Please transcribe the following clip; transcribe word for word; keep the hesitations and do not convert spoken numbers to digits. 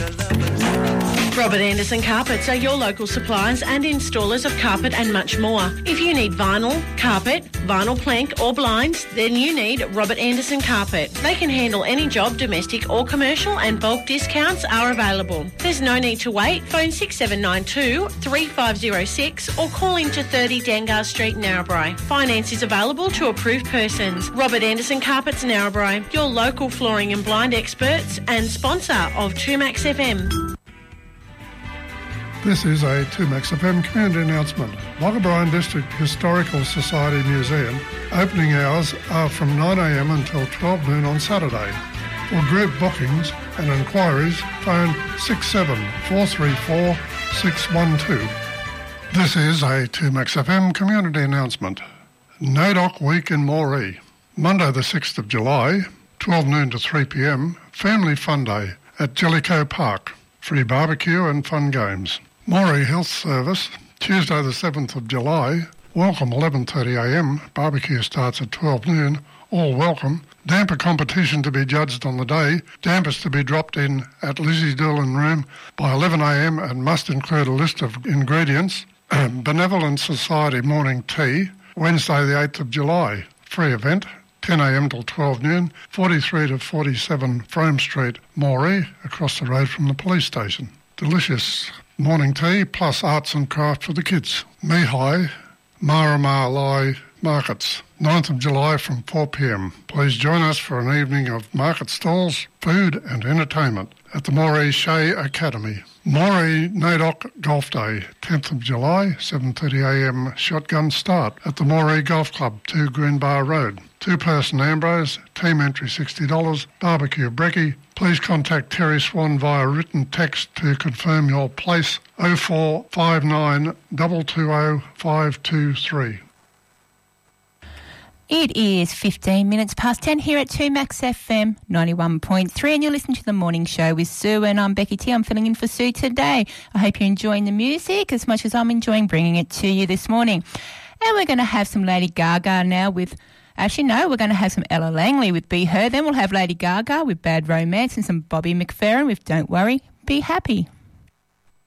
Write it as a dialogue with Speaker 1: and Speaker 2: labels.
Speaker 1: Robert Anderson Carpets are your local suppliers and installers of carpet and much more. If you need vinyl, carpet, vinyl plank or blinds, then you need Robert Anderson Carpet. They can handle any job, domestic or commercial, and bulk discounts are available. There's no need to wait. Phone six seven nine two, three five zero six or call into thirty Dangar Street, Narrabri. Finance is available to approved persons. Robert Anderson Carpets, Narrabri, your local flooring and blind experts and sponsor of two Max F M.
Speaker 2: This is a two Max F M community announcement. Wagga Bryan District Historical Society Museum opening hours are from nine a m until twelve noon on Saturday. For group bookings and enquiries, phone six seven four three four six one two. This is a two Max F M community announcement. NAIDOC Week in Moree. Monday the sixth of July, twelve noon to three p m, Family Fun Day at Jellicoe Park. Free barbecue and fun games. Moree Health Service, Tuesday the seventh of July, welcome eleven thirty a m, barbecue starts at twelve noon, all welcome. Damper competition to be judged on the day, dampers to be dropped in at Lizzie Doolan Room by eleven a m and must include a list of ingredients. Benevolent Society morning tea, Wednesday the eighth of July, free event, ten a m till twelve noon, forty-three to forty-seven Frome Street, Moree, across the road from the police station. Delicious morning tea plus arts and craft for the kids. Mihai, Marama Lai Markets, ninth of July from four p m. Please join us for an evening of market stalls, food and entertainment at the Moree Shea Academy. Moree NAIDOC Golf Day, tenth of July, seven thirty a m shotgun start at the Moree Golf Club, two Greenbar Road. Two-person Ambrose, team entry sixty dollars, barbecue brekkie. Please contact Terry Swan via written text to confirm your place, oh four five nine two two oh five two three.
Speaker 3: It is fifteen minutes past ten here at two Max F M ninety-one point three and you're listening to The Morning Show with Sue, and I'm Becky T. I'm filling in for Sue today. I hope you're enjoying the music as much as I'm enjoying bringing it to you this morning. And we're going to have some Lady Gaga now with... Actually, no, we're going to have some Ella Langley with Be Her. Then we'll have Lady Gaga with Bad Romance and some Bobby McFerrin with Don't Worry, Be Happy.